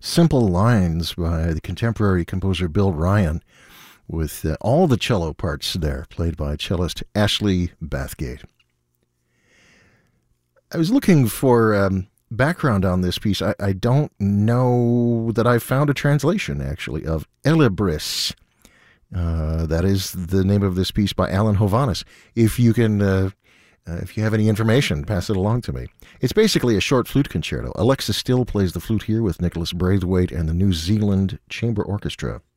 Simple Lines by the contemporary composer Bill Ryan, with all the cello parts there, played by cellist Ashley Bathgate. I was looking for background on this piece. I don't know that I found a translation, actually, of Elibris. That is the name of this piece by Alan Hovhaness. If you can, if you have any information, pass it along to me. It's basically a short flute concerto. Alexa Still plays the flute here with Nicholas Braithwaite and the New Zealand Chamber Orchestra.